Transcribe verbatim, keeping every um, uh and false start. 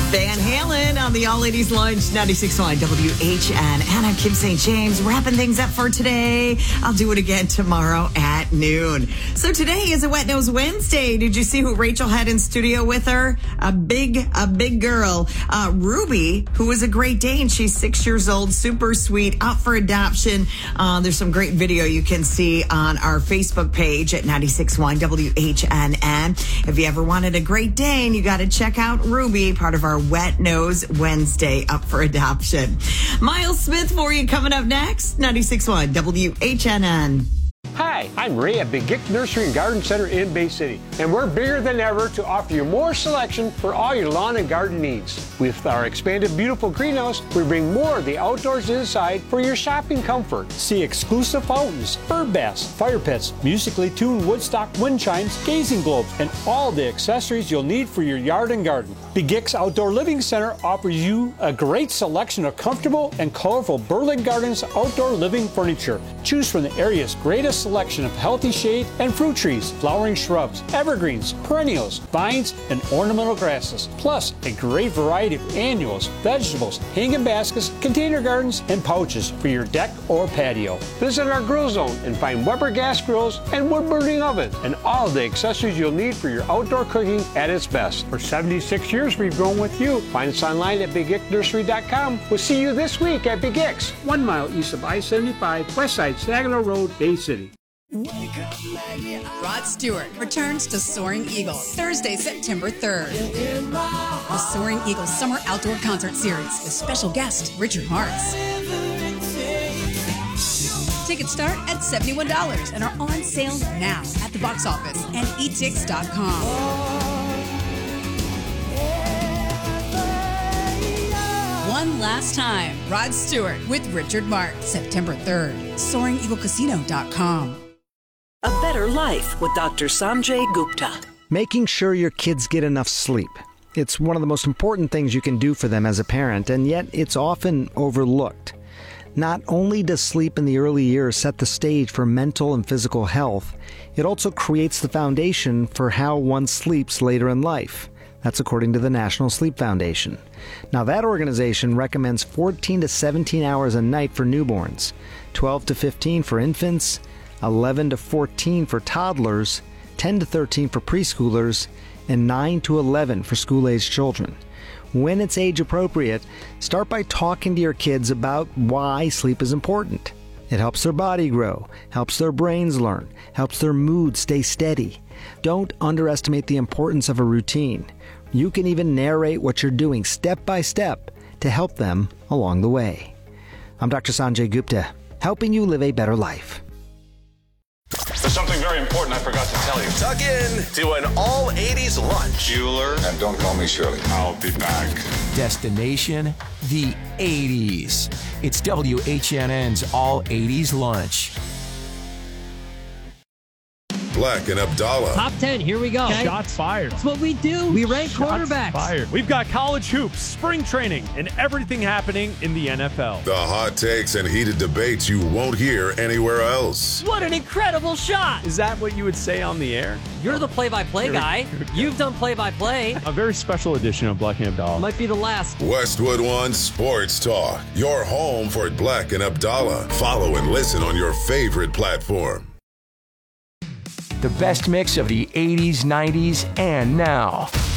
Van Halen on the All Ladies Lunch, ninety-six point one W H N. And I'm Kim Saint James, wrapping things up for today. I'll do it again tomorrow at noon. So today is a Wet Nose Wednesday. Did you see who Rachel had in studio with her? A big, a big girl. Uh, Ruby, who is a Great Dane. She's six years old, super sweet, out for adoption. Uh, there's some great video you can see on our Facebook page at ninety-six point one W H N N. If you ever wanted a Great Dane, you got to check out Ruby, part of our Wet Nose Wednesday, up for adoption. Miles Smith for you coming up next. ninety-six point one W H N N. Hi, I'm Ray at Big Gick Nursery and Garden Center in Bay City, and we're bigger than ever to offer you more selection for all your lawn and garden needs. With our expanded beautiful greenhouse, we bring more of the outdoors inside for your shopping comfort. See exclusive fountains, bird baths, fire pits, musically tuned woodstock wind chimes, gazing globes, and all the accessories you'll need for your yard and garden. Big Gick's Outdoor Living Center offers you a great selection of comfortable and colorful Berlin Gardens outdoor living furniture. Choose from the area's greatest selection of healthy shade and fruit trees, flowering shrubs, evergreens, perennials, vines, and ornamental grasses, plus a great variety of annuals, vegetables, hanging baskets, container gardens, and pouches for your deck or patio. Visit our grill zone and find Weber gas grills and wood burning ovens and all the accessories you'll need for your outdoor cooking at its best. For seventy-six years we've grown with you. Find us online at big gick nursery dot com. We'll see you this week at Big Gick's, one mile east of I seventy-five, west side Saginaw Road, Bay City. Rod Stewart returns to Soaring Eagle Thursday, September third. The Soaring Eagle Summer Outdoor Concert Series with special guest Richard Marks. Tickets start at seventy-one dollars and are on sale now at the box office and e tix dot com. One last time, Rod Stewart with Richard Marks, September third, soaring eagle casino dot com. A better life with Doctor Sanjay Gupta. Making sure your kids get enough sleep. It's one of the most important things you can do for them as a parent, and yet it's often overlooked. Not only does sleep in the early years set the stage for mental and physical health, it also creates the foundation for how one sleeps later in life. That's according to the National Sleep Foundation. Now, that organization recommends fourteen to seventeen hours a night for newborns, twelve to fifteen for infants, eleven to fourteen for toddlers, ten to thirteen for preschoolers, and nine to eleven for school-aged children. When it's age appropriate, start by talking to your kids about why sleep is important. It helps their body grow, helps their brains learn, helps their mood stay steady. Don't underestimate the importance of a routine. You can even narrate what you're doing step by step to help them along the way. I'm Doctor Sanjay Gupta, helping you live a better life. There's something very important I forgot to tell you. Tuck in to an all eighties lunch. Bueller. And don't call me Shirley. I'll be back. Destination, the eighties. It's W H N N's All eighties Lunch. Black and Abdallah. Top ten, here we go. Okay. Shots fired. That's what we do. We rank Shots quarterbacks. Fired. We've got college hoops, spring training, and everything happening in the N F L. The hot takes and heated debates you won't hear anywhere else. What an incredible shot. Is that what you would say on the air? You're the play-by-play guy. You've done play-by-play. A very special edition of Black and Abdallah. Might be the last. Westwood One Sports Talk. Your home for Black and Abdallah. Follow and listen on your favorite platform. The best mix of the eighties, nineties, and now.